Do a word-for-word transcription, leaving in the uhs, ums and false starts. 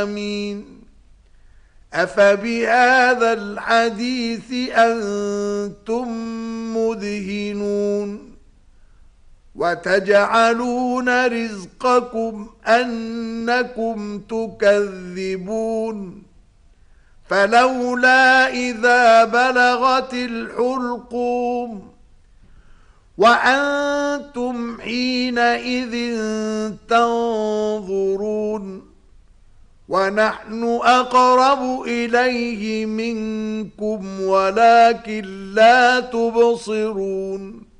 آمين. أفبهذا الحديث أنتم مدهنون وتجعلون رزقكم أنكم تكذبون فلولا إذا بلغت الحلقوم وأنتم حينئذ تنظرون ونحن أقرب إليه منكم ولكن لا تبصرون